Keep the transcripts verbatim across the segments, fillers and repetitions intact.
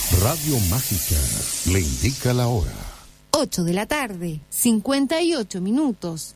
Radio Mágica le indica la hora. ocho de la tarde, cincuenta y ocho minutos.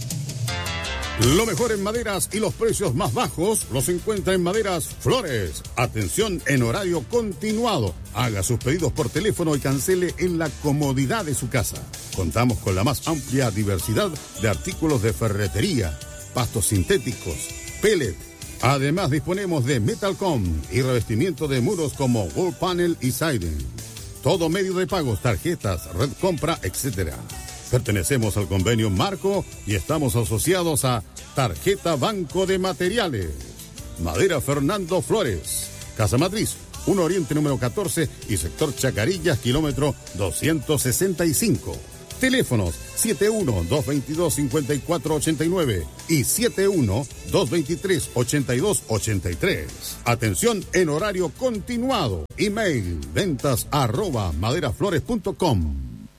Lo mejor en maderas y los precios más bajos los encuentra en Maderas Flores. Atención en horario continuado. Haga sus pedidos por teléfono y cancele en la comodidad de su casa. Contamos con la más amplia diversidad de artículos de ferretería, pastos sintéticos, pellet. Además disponemos de Metalcom y revestimiento de muros como wall panel y siding. Todo medio de pagos, tarjetas, red compra, etcétera. Pertenecemos al convenio Marco y estamos asociados a Tarjeta Banco de Materiales. Madera Fernando Flores, Casa Matriz, uno Oriente número catorce y sector Chacarillas, kilómetro doscientos sesenta y cinco. Teléfonos siete uno, dos veintidós, cincuenta y cuatro ochenta y nueve y siete uno, dos veintitrés, ochenta y dos ochenta y tres. Atención en horario continuado. Email ventas arroba maderaflores punto com.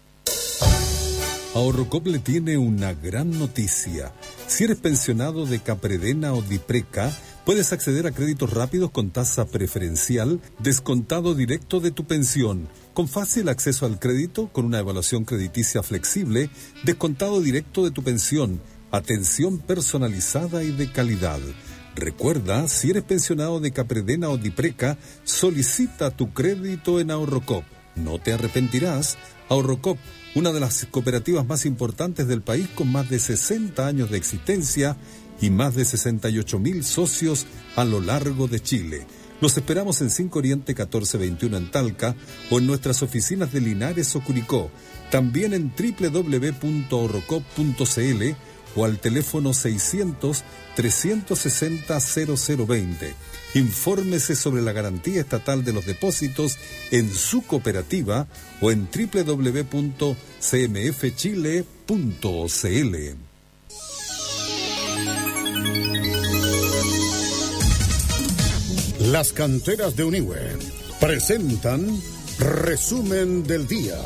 Ahorrocop le tiene una gran noticia. Si eres pensionado de Capredena o Dipreca, puedes acceder a créditos rápidos con tasa preferencial, descontado directo de tu pensión, con fácil acceso al crédito, con una evaluación crediticia flexible, descontado directo de tu pensión, atención personalizada y de calidad. Recuerda, si eres pensionado de Capredena o Dipreca, solicita tu crédito en Ahorrocop. No te arrepentirás. Ahorrocop, una de las cooperativas más importantes del país con más de sesenta años de existencia y más de sesenta y ocho mil socios a lo largo de Chile. Los esperamos en cinco Oriente catorce veintiuno en Talca o en nuestras oficinas de Linares o Curicó. También en doble u doble u doble u punto ahorrocop punto c l o al teléfono seiscientos, trescientos sesenta, cero cero veinte. Infórmese sobre la garantía estatal de los depósitos en su cooperativa o en doble u doble u doble u punto c m f chile punto c l. Las canteras de Uniwe presentan Resumen del Día.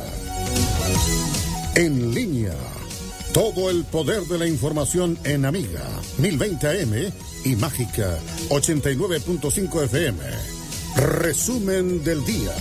En línea, todo el poder de la información en Amiga mil veinte A M y Mágica ochenta y nueve punto cinco F M. Resumen del Día.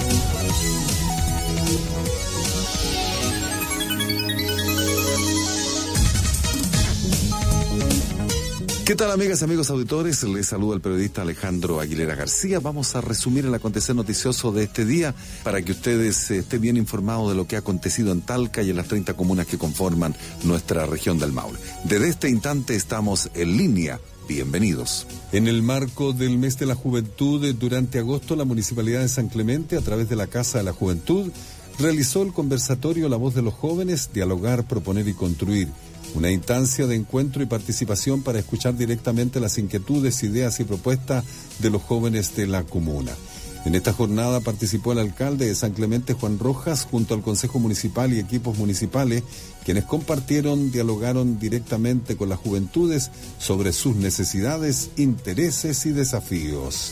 ¿Qué tal, amigas y amigos auditores? Les saluda el periodista Alejandro Aguilera García. Vamos a resumir el acontecer noticioso de este día para que ustedes eh, estén bien informados de lo que ha acontecido en Talca y en las treinta comunas que conforman nuestra región del Maule. Desde este instante estamos en línea. Bienvenidos. En el marco del mes de la juventud, durante agosto, la Municipalidad de San Clemente, a través de la Casa de la Juventud, realizó el conversatorio La Voz de los Jóvenes, Dialogar, Proponer y Construir. Una instancia de encuentro y participación para escuchar directamente las inquietudes, ideas y propuestas de los jóvenes de la comuna. En esta jornada participó el alcalde de San Clemente, Juan Rojas, junto al Consejo Municipal y equipos municipales, quienes compartieron, dialogaron directamente con las juventudes sobre sus necesidades, intereses y desafíos.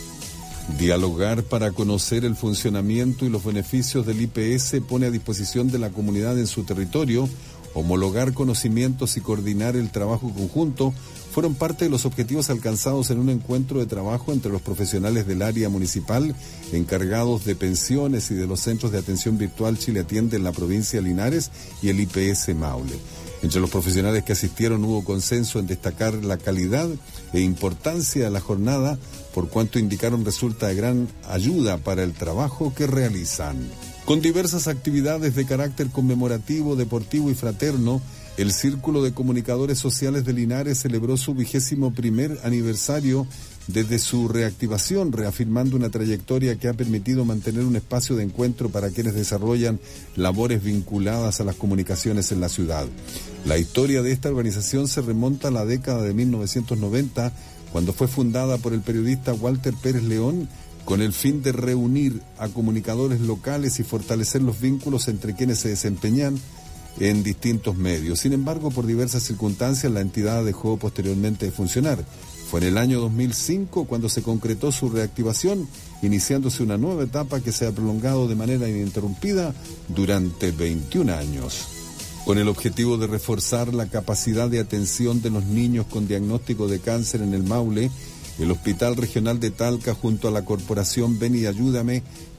Dialogar para conocer el funcionamiento y los beneficios del I P S pone a disposición de la comunidad en su territorio. Homologar conocimientos y coordinar el trabajo conjunto fueron parte de los objetivos alcanzados en un encuentro de trabajo entre los profesionales del área municipal encargados de pensiones y de los centros de atención virtual Chile Atiende en la provincia de Linares y el I P S Maule. Entre los profesionales que asistieron hubo consenso en destacar la calidad e importancia de la jornada, por cuanto indicaron resulta de gran ayuda para el trabajo que realizan. Con diversas actividades de carácter conmemorativo, deportivo y fraterno, el Círculo de Comunicadores Sociales de Linares celebró su vigésimo primer aniversario desde su reactivación, reafirmando una trayectoria que ha permitido mantener un espacio de encuentro para quienes desarrollan labores vinculadas a las comunicaciones en la ciudad. La historia de esta organización se remonta a la década de mil novecientos noventa, cuando fue fundada por el periodista Walter Pérez León, con el fin de reunir a comunicadores locales y fortalecer los vínculos entre quienes se desempeñan en distintos medios. Sin embargo, por diversas circunstancias, la entidad dejó posteriormente de funcionar. Fue en el año dos mil cinco cuando se concretó su reactivación, iniciándose una nueva etapa que se ha prolongado de manera ininterrumpida durante veintiún años. Con el objetivo de reforzar la capacidad de atención de los niños con diagnóstico de cáncer en el Maule, el Hospital Regional de Talca, junto a la Corporación Ven y Ayúdame,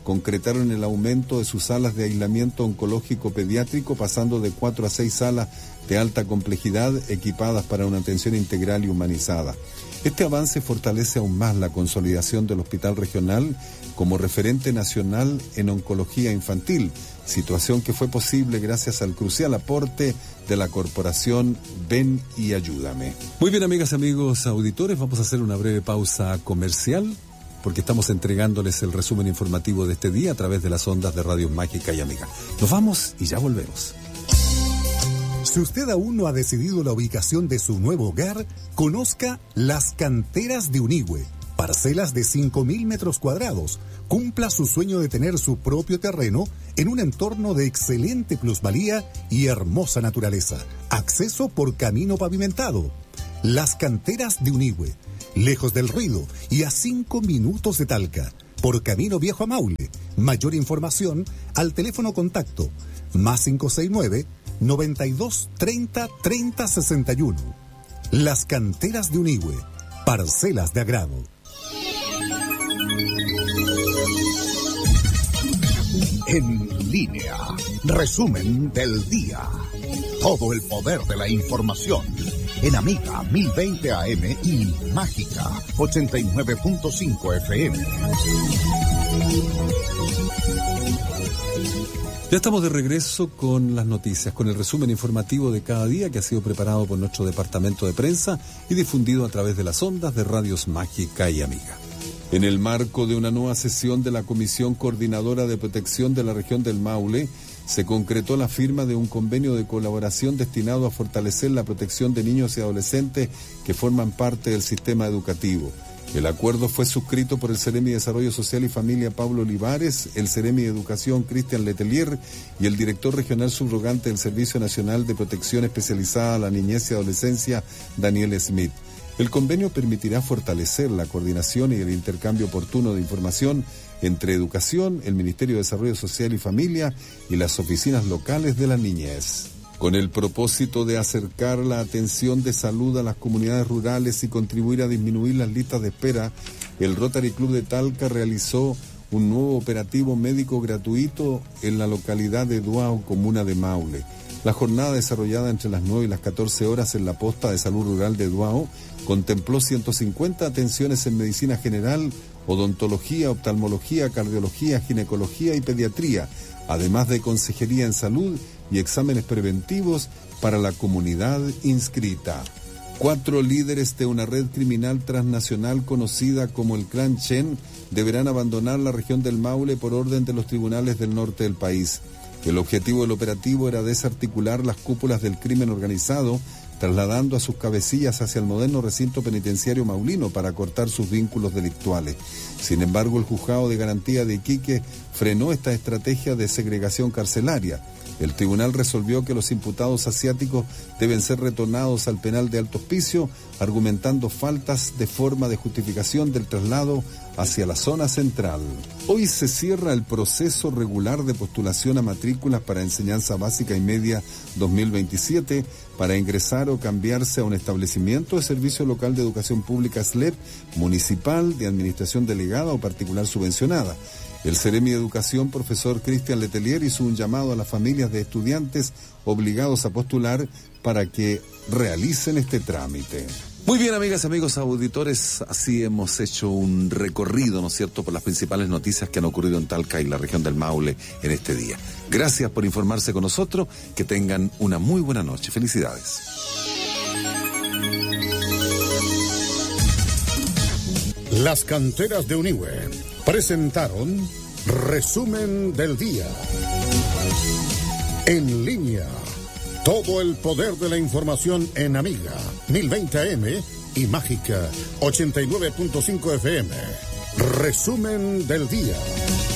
concretaron el aumento de sus salas de aislamiento oncológico pediátrico, pasando de cuatro a seis salas de alta complejidad equipadas para una atención integral y humanizada. Este avance fortalece aún más la consolidación del Hospital Regional como referente nacional en oncología infantil, situación que fue posible gracias al crucial aporte de la corporación Ven y Ayúdame. Muy bien, amigas y amigos auditores, vamos a hacer una breve pausa comercial porque estamos entregándoles el resumen informativo de este día a través de las ondas de Radio Mágica y Amiga. Nos vamos y ya volvemos. Si usted aún no ha decidido la ubicación de su nuevo hogar, conozca Las Canteras de Unigüe. Parcelas de cinco mil metros cuadrados. Cumpla su sueño de tener su propio terreno en un entorno de excelente plusvalía y hermosa naturaleza. Acceso por camino pavimentado. Las Canteras de Unigüe. Lejos del ruido y a cinco minutos de Talca. Por camino viejo a Maule. Mayor información al teléfono contacto más cinco seis nueve, noventa y dos, treinta, treinta, sesenta y uno. Las Canteras de Unigüe. Parcelas de agrado. En línea. Resumen del día. Todo el poder de la información. En Amiga mil veinte A M y Mágica ochenta y nueve punto cinco F M. Ya estamos de regreso con las noticias, con el resumen informativo de cada día que ha sido preparado por nuestro departamento de prensa y difundido a través de las ondas de Radios Mágica y Amiga. En el marco de una nueva sesión de la Comisión Coordinadora de Protección de la Región del Maule, se concretó la firma de un convenio de colaboración destinado a fortalecer la protección de niños y adolescentes que forman parte del sistema educativo. El acuerdo fue suscrito por el Seremi de Desarrollo Social y Familia Pablo Olivares, el Seremi de Educación Cristian Letelier y el director regional subrogante del Servicio Nacional de Protección Especializada a la Niñez y Adolescencia, Daniel Smith. El convenio permitirá fortalecer la coordinación y el intercambio oportuno de información entre Educación, el Ministerio de Desarrollo Social y Familia y las oficinas locales de la niñez. Con el propósito de acercar la atención de salud a las comunidades rurales y contribuir a disminuir las listas de espera, el Rotary Club de Talca realizó un nuevo operativo médico gratuito en la localidad de Duao, comuna de Maule. La jornada, desarrollada entre las nueve y las catorce horas en la posta de salud rural de Duao, contempló ciento cincuenta atenciones en medicina general, odontología, oftalmología, cardiología, ginecología y pediatría, además de consejería en salud y exámenes preventivos para la comunidad inscrita. Cuatro líderes de una red criminal transnacional conocida como el Clan Chen deberán abandonar la región del Maule por orden de los tribunales del norte del país. El objetivo del operativo era desarticular las cúpulas del crimen organizado, trasladando a sus cabecillas hacia el moderno recinto penitenciario maulino para cortar sus vínculos delictuales. Sin embargo, el juzgado de garantía de Iquique frenó esta estrategia de segregación carcelaria. El tribunal resolvió que los imputados asiáticos deben ser retornados al penal de Alto Hospicio, argumentando faltas de forma de justificación del traslado hacia la zona central. Hoy se cierra el proceso regular de postulación a matrículas para enseñanza básica y media dos mil veintisiete para ingresar o cambiarse a un establecimiento de servicio local de educación pública S L E P, municipal, de administración delegada o particular subvencionada. El Seremi de Educación, profesor Cristian Letelier, hizo un llamado a las familias de estudiantes obligados a postular para que realicen este trámite. Muy bien, amigas y amigos auditores, así hemos hecho un recorrido, ¿no es cierto?, por las principales noticias que han ocurrido en Talca y la región del Maule en este día. Gracias por informarse con nosotros, que tengan una muy buena noche. Felicidades. Las Canteras de Unigüe presentaron Resumen del Día. En línea. Todo el poder de la información en Amiga mil veinte A M y Mágica ochenta y nueve punto cinco F M. Resumen del Día.